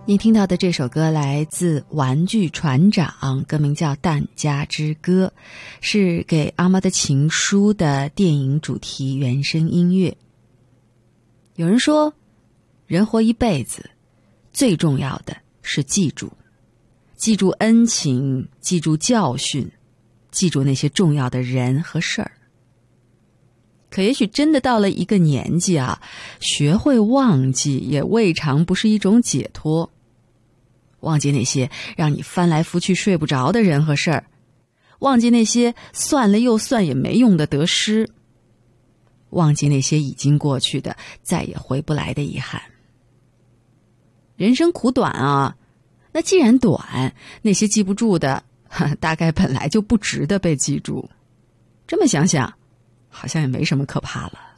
你听到的这首歌来自玩具船长，歌名叫《蛋家之歌》，是给阿妈的情书的电影主题原声音乐。有人说，人活一辈子，最重要的是记住恩情，记住教训，记住那些重要的人和事儿。可也许真的到了一个年纪啊，学会忘记也未尝不是一种解脱。忘记那些让你翻来覆去睡不着的人和事儿，忘记那些算了又算也没用的得失，忘记那些已经过去的再也回不来的遗憾。人生苦短啊，那既然短，那些记不住的大概本来就不值得被记住。这么想想，好像也没什么可怕了。